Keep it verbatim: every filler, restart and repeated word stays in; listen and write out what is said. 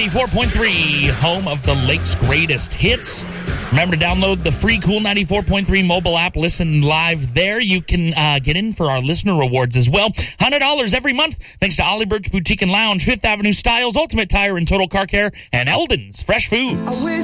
ninety-four point three, home of the Lake's greatest hits. Remember to download the free Cool ninety-four point three mobile app. Listen live there. You can uh, get in for our listener rewards as well. one hundred dollars every month thanks to Ollie Birch Boutique and Lounge, Fifth Avenue Styles, Ultimate Tire and Total Car Care, and Eldon's Fresh Foods.